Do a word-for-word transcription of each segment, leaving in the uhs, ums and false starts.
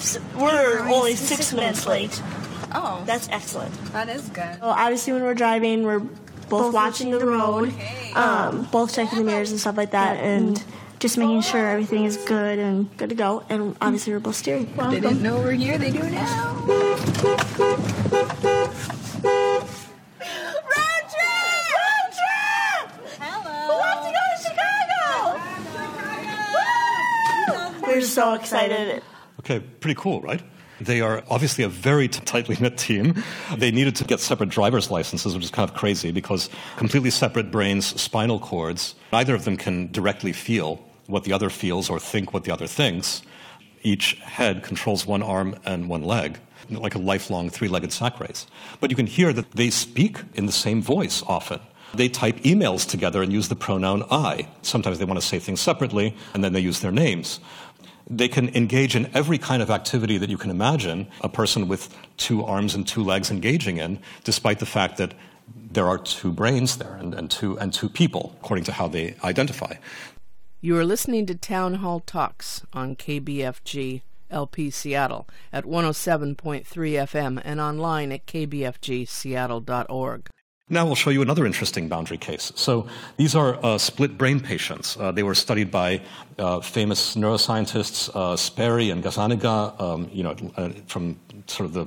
we're only six minutes late. Oh. That's excellent. That is good. So obviously when we're driving, we're both, both watching the road, okay. um, both checking the mirrors and stuff like that, and just making sure everything is good and good to go. And obviously we're both steering. Welcome. They didn't know we're here. They do now. We're so excited. Okay, pretty cool, right? They are obviously a very t- tightly knit team. They needed to get separate driver's licenses, which is kind of crazy because completely separate brains, spinal cords, neither of them can directly feel what the other feels or think what the other thinks. Each head controls one arm and one leg, like a lifelong three-legged sack race. But you can hear that they speak in the same voice often. They type emails together and use the pronoun I. Sometimes they want to say things separately, and then they use their names. They can engage in every kind of activity that you can imagine a person with two arms and two legs engaging in, despite the fact that there are two brains there and, and, two, and two people, according to how they identify. You are listening to Town Hall Talks on K B F G L P Seattle at one oh seven point three F M and online at k b f g seattle dot org. Now we'll show you another interesting boundary case. So these are uh, split brain patients. Uh, they were studied by uh, famous neuroscientists uh, Sperry and Gazzaniga, um, you know, uh, from sort of the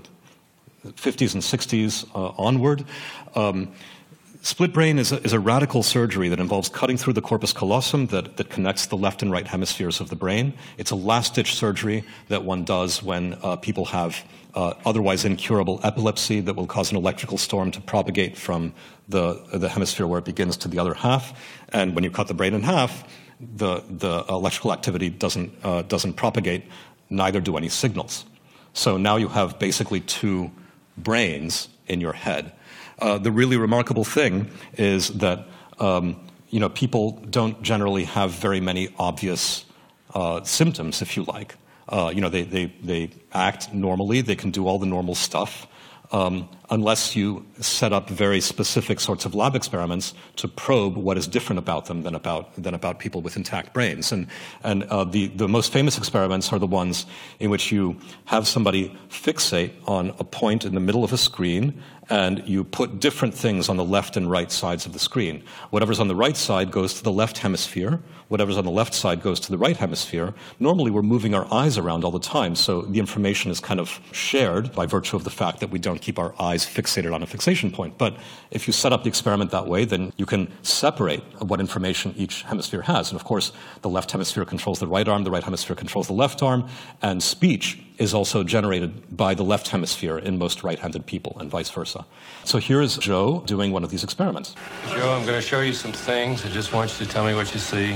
fifties and sixties uh, onward. Um, Split brain is a, is a radical surgery that involves cutting through the corpus callosum that, that connects the left and right hemispheres of the brain. It's a last-ditch surgery that one does when uh, people have uh, otherwise incurable epilepsy that will cause an electrical storm to propagate from the, the hemisphere where it begins to the other half. And when you cut the brain in half, the, the electrical activity doesn't, uh, doesn't propagate, neither do any signals. So now you have basically two brains in your head. Uh, the really remarkable thing is that um, you know, people don't generally have very many obvious uh, symptoms, if you like. Uh, you know, they, they, they act normally, they can do all the normal stuff, um, unless you set up very specific sorts of lab experiments to probe what is different about them than about, than about people with intact brains. And, and uh, the, the most famous experiments are the ones in which you have somebody fixate on a point in the middle of a screen and you put different things on the left and right sides of the screen. Whatever's on the right side goes to the left hemisphere. Whatever's on the left side goes to the right hemisphere. Normally, we're moving our eyes around all the time, so the information is kind of shared by virtue of the fact that we don't keep our eyes fixated on a fixation point. But if you set up the experiment that way, then you can separate what information each hemisphere has. And of course, the left hemisphere controls the right arm, the right hemisphere controls the left arm, and speech is also generated by the left hemisphere in most right-handed people, and vice versa. So here is Joe doing one of these experiments. Joe, I'm going to show you some things. I just want you to tell me what you see.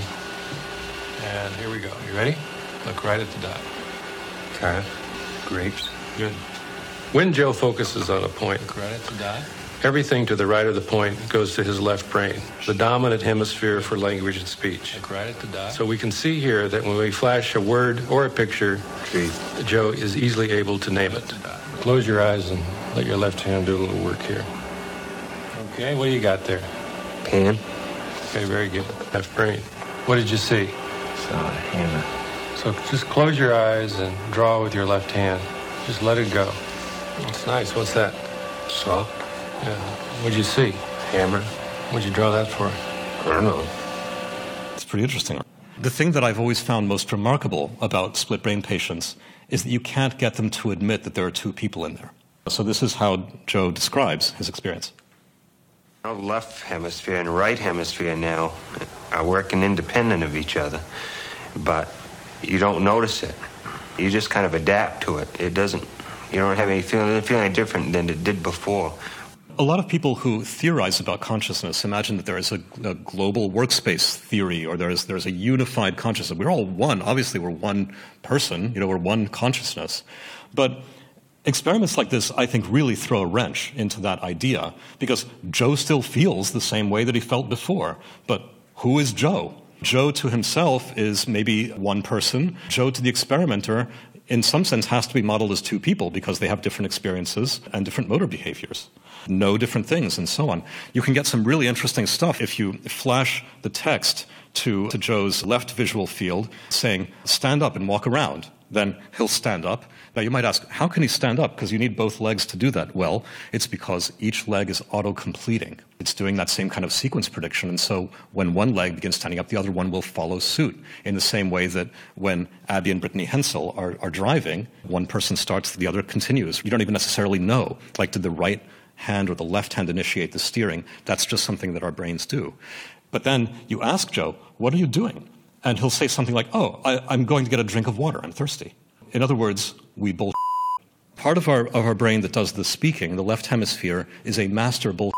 And here we go. You ready? Look right at the dot. Okay. Grapes. Good. When Joe focuses on a point, look right at the dot. Everything to the right of the point goes to his left brain, the dominant hemisphere for language and speech. Look right at the dot. So we can see here that when we flash a word or a picture, Tree. Joe is easily able to name it. Close your eyes and let your left hand do a little work here. Okay, what do you got there? Pan. Okay, very good. Left brain. What did you see? Saw a hammer. So just close your eyes and draw with your left hand. Just let it go. That's nice. What's that? Saw. Yeah. What'd you see? Hammer. What'd you draw that for? I don't know. It's pretty interesting. The thing that I've always found most remarkable about split brain patients is that you can't get them to admit that there are two people in there. So this is how Joe describes his experience. Our left hemisphere and right hemisphere now are working independent of each other, but you don't notice it. You just kind of adapt to it. It doesn't, you don't have any feeling, it doesn't feel any different than it did before. A lot of people who theorize about consciousness imagine that there is a, a global workspace theory, or there's there's a unified consciousness. We're all one. Obviously, we're one person. You know, we're one consciousness. But experiments like this, I think, really throw a wrench into that idea, because Joe still feels the same way that he felt before. But who is Joe? Joe to himself is maybe one person. Joe to the experimenter, in some sense, has to be modeled as two people because they have different experiences and different motor behaviors, know different things, and so on. You can get some really interesting stuff if you flash the text to, to Joe's left visual field saying, stand up and walk around. then he'll stand up. Now, you might ask, how can he stand up? Because you need both legs to do that. Well, it's because each leg is auto-completing. It's doing that same kind of sequence prediction. And so when one leg begins standing up, the other one will follow suit, in the same way that when Abby and Brittany Hensel are, are driving, one person starts, the other continues. You don't even necessarily know, like, did the right hand or the left hand initiate the steering? That's just something that our brains do. But then you ask Joe, what are you doing? And he'll say something like, oh, I, I'm going to get a drink of water. I'm thirsty. In other words, we bull. Part of our, of our brain that does the speaking, the left hemisphere, is a master bull.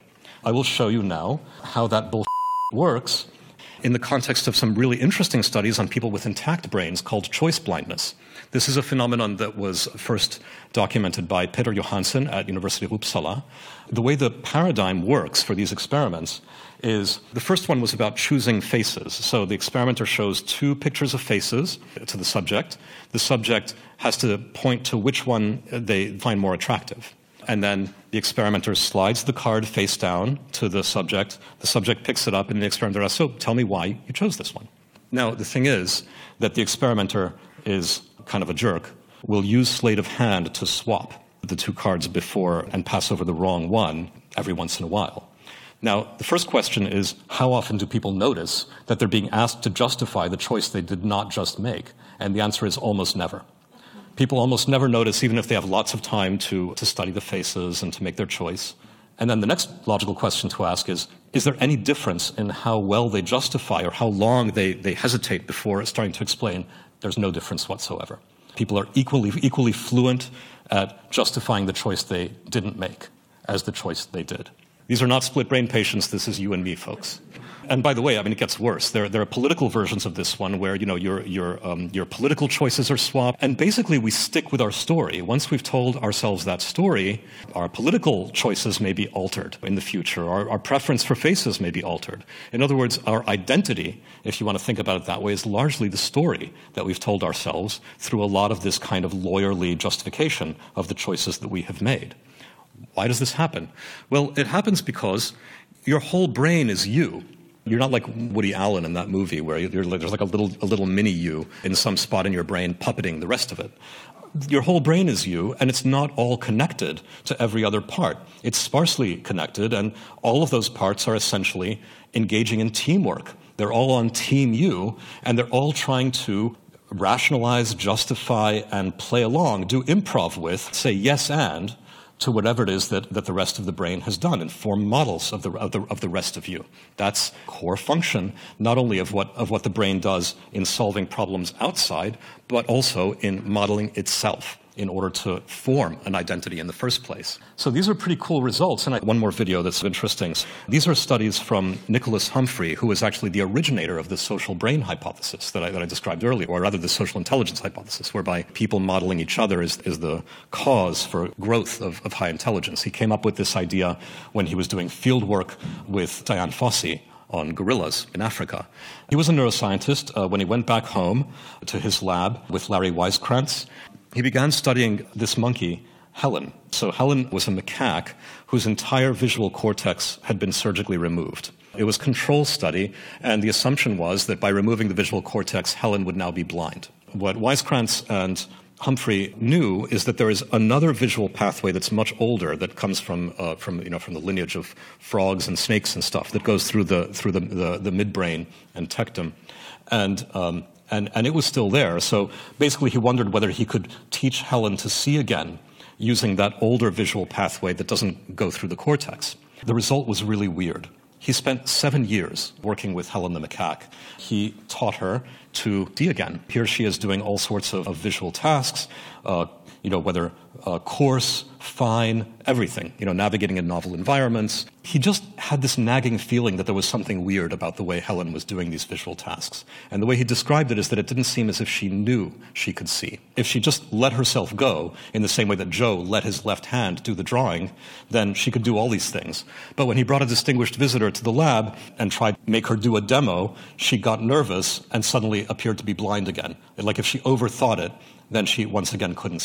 I will show you now how that bull works in the context of some really interesting studies on people with intact brains called choice blindness. This is a phenomenon that was first documented by Peter Johansson at University of Uppsala. The way the paradigm works for these experiments is the first one was about choosing faces. So the experimenter shows two pictures of faces to the subject. The subject has to point to which one they find more attractive. And then the experimenter slides the card face down to the subject. The subject picks it up, and the experimenter asks, so tell me why you chose this one. Now, the thing is that the experimenter is kind of a jerk, will use sleight of hand to swap the two cards before and pass over the wrong one every once in a while. Now, the first question is, how often do people notice that they're being asked to justify the choice they did not just make? And the answer is almost never. People almost never notice, even if they have lots of time to, to study the faces and to make their choice. And then the next logical question to ask is, is there any difference in how well they justify or how long they, they hesitate before starting to explain? There's no difference whatsoever. People are equally, equally fluent at justifying the choice they didn't make as the choice they did. These are not split-brain patients. This is you and me, folks. And by the way, I mean, it gets worse. There, there are political versions of this one where, you know, your, your, um, your political choices are swapped. And basically, we stick with our story. Once we've told ourselves that story, our political choices may be altered in the future. Our, our preference for faces may be altered. In other words, our identity, if you want to think about it that way, is largely the story that we've told ourselves through a lot of this kind of lawyerly justification of the choices that we have made. Why does this happen? Well, it happens because your whole brain is you. You're not like Woody Allen in that movie where you're, there's like a little, a little mini you in some spot in your brain puppeting the rest of it. Your whole brain is you, and it's not all connected to every other part. It's sparsely connected, and all of those parts are essentially engaging in teamwork. They're all on Team You, and they're all trying to rationalize, justify, and play along, do improv with, say yes and, to whatever it is that, that the rest of the brain has done and form models of the, of the, of the rest of you. That's core function, not only of what, of what the brain does in solving problems outside, but also in modeling itself in order to form an identity in the first place. So these are pretty cool results. And I, one more video that's interesting. These are studies from Nicholas Humphrey, who is actually the originator of the social brain hypothesis that I, that I described earlier, or rather the social intelligence hypothesis, whereby people modeling each other is, is the cause for growth of, of high intelligence. He came up with this idea when he was doing field work with Dian Fossey on gorillas in Africa. He was a neuroscientist. Uh, when he went back home to his lab with Larry Weiskrantz, he began studying this monkey, Helen. So Helen was a macaque whose entire visual cortex had been surgically removed. It was a control study, and the assumption was that by removing the visual cortex, Helen would now be blind. What Weiskrantz and Humphrey knew is that there is another visual pathway that's much older that comes from, uh, from, you know, from the lineage of frogs and snakes and stuff that goes through the, through the, the, the midbrain and tectum. And, um, And, and it was still there. So basically he wondered whether he could teach Helen to see again using that older visual pathway that doesn't go through the cortex. The result was really weird. He spent seven years working with Helen the macaque. He taught her to see again. Here she is doing all sorts of, of visual tasks, uh, you know, whether uh, coarse, fine, everything, you know, navigating in novel environments. He just had this nagging feeling that there was something weird about the way Helen was doing these visual tasks. And the way he described it is that it didn't seem as if she knew she could see. If she just let herself go, in the same way that Joe let his left hand do the drawing, then she could do all these things. But when he brought a distinguished visitor to the lab and tried to make her do a demo, she got nervous and suddenly appeared to be blind again. Like if she overthought it, then she once again couldn't see.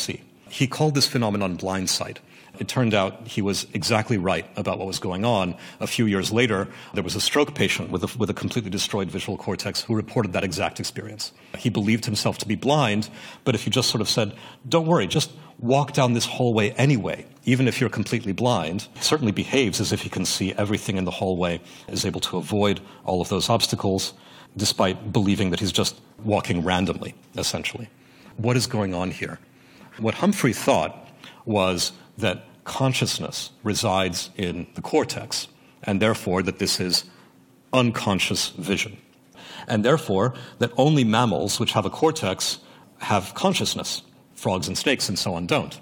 He called this phenomenon blind sight. It turned out he was exactly right about what was going on. A few years later, there was a stroke patient with a, with a completely destroyed visual cortex who reported that exact experience. He believed himself to be blind, but if you just sort of said, don't worry, just walk down this hallway anyway, even if you're completely blind, he certainly behaves as if he can see everything in the hallway, is able to avoid all of those obstacles, despite believing that he's just walking randomly, essentially. What is going on here? What Humphrey thought was that consciousness resides in the cortex, and therefore that this is unconscious vision. And therefore that only mammals which have a cortex have consciousness. Frogs and snakes and so on don't.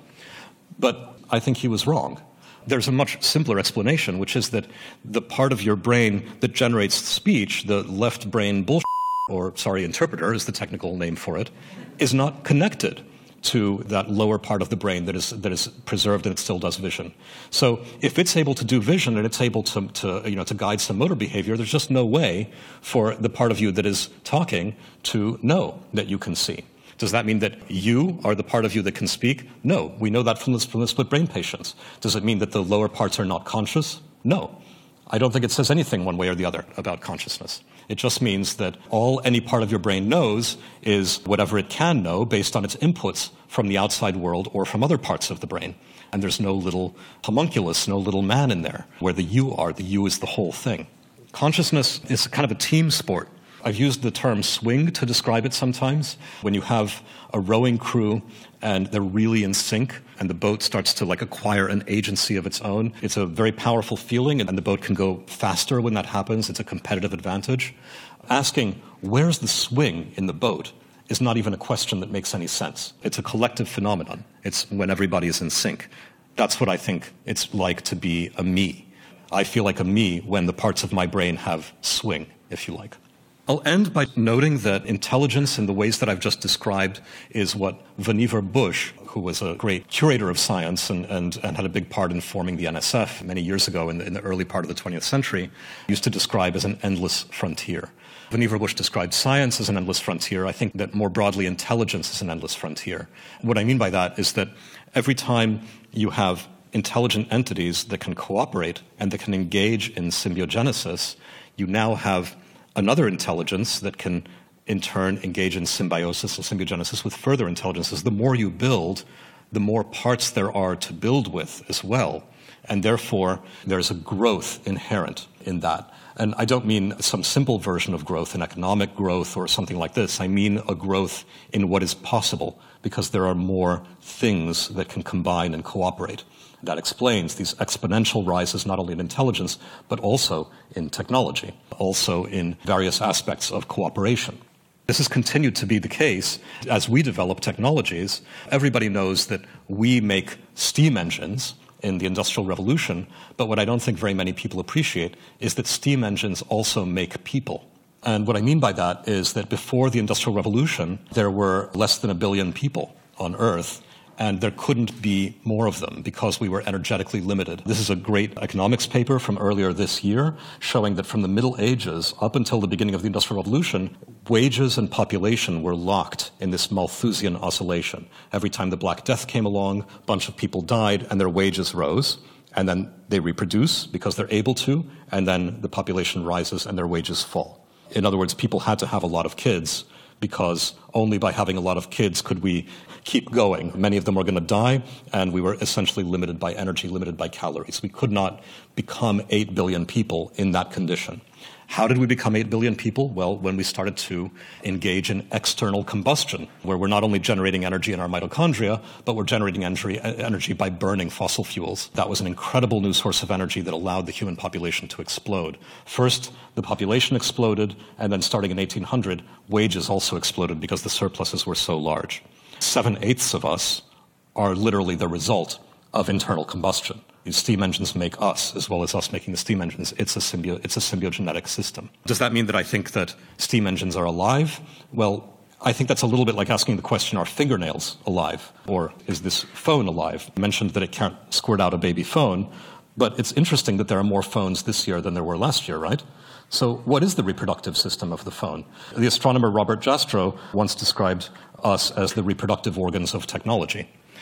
But I think he was wrong. There's a much simpler explanation, which is that the part of your brain that generates speech, the left brain bullshit, or sorry, interpreter is the technical name for it, is not connected to that lower part of the brain that is that is preserved and it still does vision. So if it's able to do vision and it's able to, to you know to guide some motor behavior, there's just no way for the part of you that is talking to know that you can see. Does that mean that you are the part of you that can speak? No. We know that from the, from the split brain patients. Does it mean that the lower parts are not conscious? No. I don't think it says anything one way or the other about consciousness. It just means that all any part of your brain knows is whatever it can know based on its inputs from the outside world or from other parts of the brain. And there's no little homunculus, no little man in there where the you are. The you is the whole thing. Consciousness is kind of a team sport. I've used the term swing to describe it sometimes. When you have a rowing crew and they're really in sync and the boat starts to like acquire an agency of its own, it's a very powerful feeling and the boat can go faster when that happens. It's a competitive advantage. Asking, where's the swing in the boat is not even a question that makes any sense. It's a collective phenomenon. It's when everybody is in sync. That's what I think it's like to be a me. I feel like a me when the parts of my brain have swing, if you like. I'll end by noting that intelligence in the ways that I've just described is what Vannevar Bush, who was a great curator of science and, and, and had a big part in forming the N S F many years ago in the, in the early part of the twentieth century, used to describe as an endless frontier. Vannevar Bush described science as an endless frontier. I think that more broadly intelligence is an endless frontier. What I mean by that is that every time you have intelligent entities that can cooperate and that can engage in symbiogenesis, you now have another intelligence that can, in turn, engage in symbiosis and symbiogenesis with further intelligences. The more you build, the more parts there are to build with as well. And therefore, there's a growth inherent in that. And I don't mean some simple version of growth, an economic growth or something like this. I mean a growth in what is possible, because there are more things that can combine and cooperate. That explains these exponential rises not only in intelligence, but also in technology, also in various aspects of cooperation. This has continued to be the case as we develop technologies. Everybody knows that we make steam engines in the Industrial Revolution, but what I don't think very many people appreciate is that steam engines also make people. And what I mean by that is that before the Industrial Revolution, there were less than a billion people on Earth, and there couldn't be more of them because we were energetically limited. This is a great economics paper from earlier this year showing that from the Middle Ages up until the beginning of the Industrial Revolution, wages and population were locked in this Malthusian oscillation. Every time the Black Death came along, a bunch of people died and their wages rose, and then they reproduce because they're able to, and then the population rises and their wages fall. In other words, people had to have a lot of kids because only by having a lot of kids could we keep going. Many of them were going to die, and we were essentially limited by energy, limited by calories. We could not become eight billion people in that condition. How did we become eight billion people? Well, when we started to engage in external combustion, where we're not only generating energy in our mitochondria, but we're generating energy, energy by burning fossil fuels. That was an incredible new source of energy that allowed the human population to explode. First, the population exploded, and then starting in eighteen hundred, wages also exploded because the surpluses were so large. Seven-eighths of us are literally the result of internal combustion. These steam engines make us, as well as us making the steam engines. It's a symbio- it's a symbiogenetic system. Does that mean that I think that steam engines are alive? Well, I think that's a little bit like asking the question, are fingernails alive? Or is this phone alive? I mentioned that it can't squirt out a baby phone, but it's interesting that there are more phones this year than there were last year, right? So what is the reproductive system of the phone? The astronomer Robert Jastrow once described us as the reproductive organs of technology.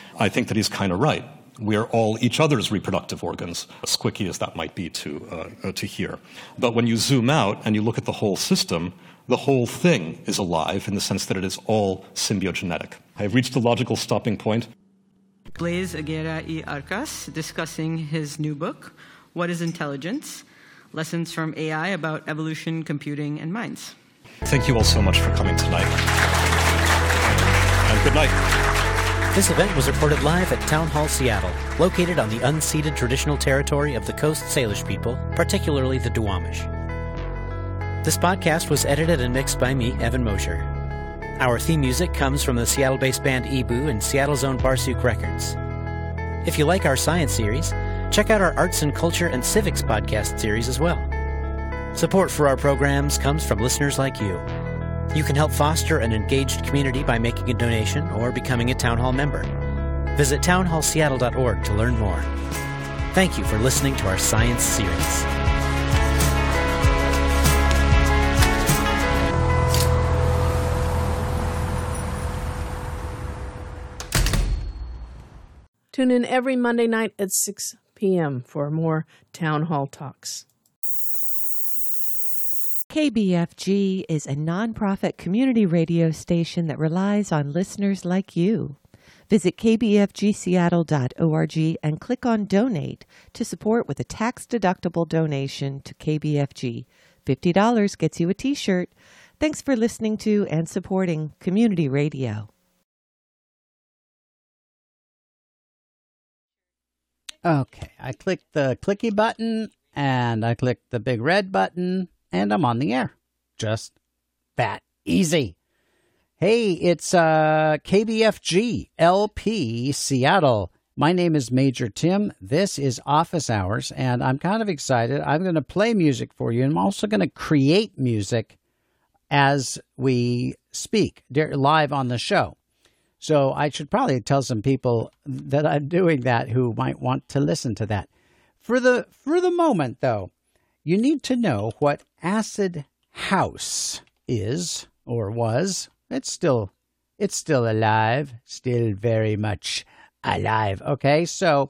I think that he's kind of right. We are all each other's reproductive organs, as squicky as that might be to, uh, uh, to hear. But when you zoom out and you look at the whole system, the whole thing is alive in the sense that it is all symbiogenetic. I've reached a logical stopping point. Blaise Aguirre y Arcas discussing his new book, What is Intelligence? Lessons from A I about evolution, computing, and minds. Thank you all so much for coming tonight. And good night. This event was recorded live at Town Hall Seattle, located on the unceded traditional territory of the Coast Salish people, particularly the Duwamish. This podcast was edited and mixed by me, Evan Mosher. Our theme music comes from the Seattle-based band Ebu and Seattle's own Barsuk Records. If you like our science series, check out our arts and culture and civics podcast series as well. Support for our programs comes from listeners like you. You can help foster an engaged community by making a donation or becoming a Town Hall member. Visit town hall seattle dot org to learn more. Thank you for listening to our science series. Tune in every Monday night at six p.m. for more Town Hall Talks. K B F G is a nonprofit community radio station that relies on listeners like you. Visit k b f g seattle dot org and click on Donate to support with a tax-deductible donation to K B F G. fifty dollars gets you a t-shirt. Thanks for listening to and supporting community radio. Okay, I clicked the clicky button, and I clicked the big red button, and I'm on the air. Just that easy. Hey, it's uh, K B F G L P Seattle. My name is Major Tim. This is Office Hours, and I'm kind of excited. I'm going to play music for you, and I'm also going to create music as we speak live on the show. So I should probably tell some people that I'm doing that who might want to listen to that. For the for the moment, though, you need to know what Acid House is or was. It's still it's still alive, still very much alive. Okay, so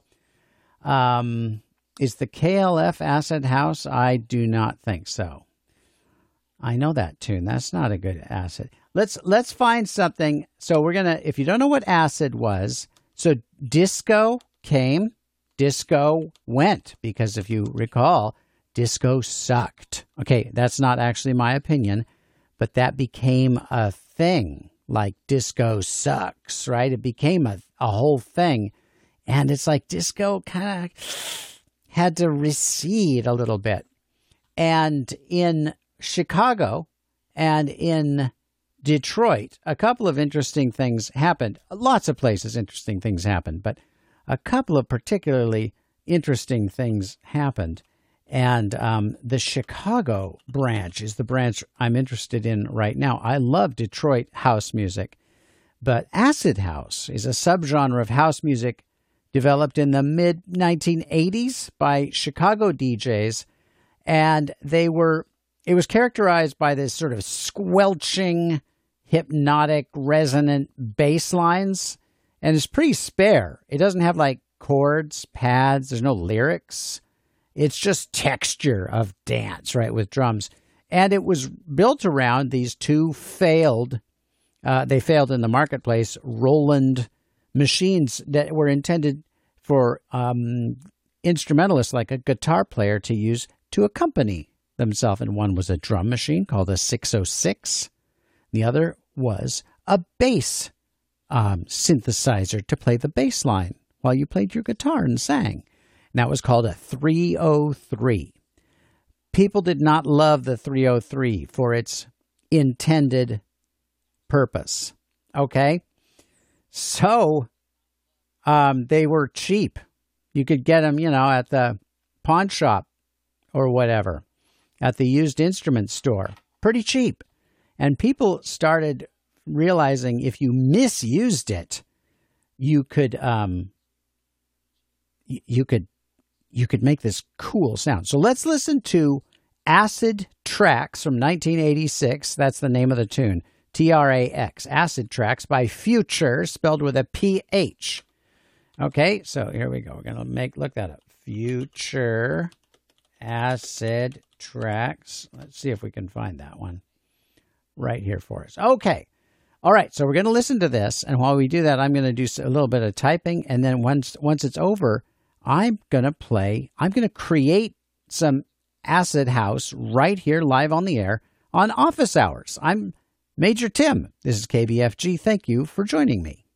um, is the K L F Acid House? I do not think so. I know that tune. That's not a good acid. Let's let's find something. So we're gonna. If you don't know what acid was, so disco came, disco went. Because if you recall, disco sucked. Okay, that's not actually my opinion, but that became a thing. Like disco sucks, right? It became a a whole thing, and it's like disco kind of had to recede a little bit. And in Chicago and in Detroit, a couple of interesting things happened. Lots of places interesting things happened, but a couple of particularly interesting things happened. And um, the Chicago branch is the branch I'm interested in right now. I love Detroit house music, but acid house is a subgenre of house music developed in the mid nineteen eighties by Chicago D Js, and they were it was characterized by this sort of squelching, hypnotic, resonant bass lines, and it's pretty spare. It doesn't have like chords, pads, there's no lyrics. It's just texture of dance, right, with drums. And it was built around these two failed, uh, they failed in the marketplace, Roland machines that were intended for um, instrumentalists like a guitar player to use to accompany themselves. And one was a drum machine called a six oh six. The other was a bass um, synthesizer to play the bass line while you played your guitar and sang. And that was called a three oh three. People did not love the three oh three for its intended purpose. Okay? So, um, they were cheap. You could get them, you know, at the pawn shop or whatever, at the used instrument store. Pretty cheap. And people started realizing if you misused it, you could, um, you could, you could make this cool sound. So let's listen to Acid Trax from nineteen eighty-six. That's the name of the tune. T R A X. Acid Trax by Future, spelled with a P H. Okay, so here we go. We're going to make, look that up. Future acid tracks. Let's see if we can find that one right here for us. Okay. All right, so we're going to listen to this, and while we do that, I'm going to do a little bit of typing, and then once once it's over, I'm going to play, I'm going to create some acid house right here live on the air on Office Hours. I'm Major Tim. This is K B F G. Thank you for joining me.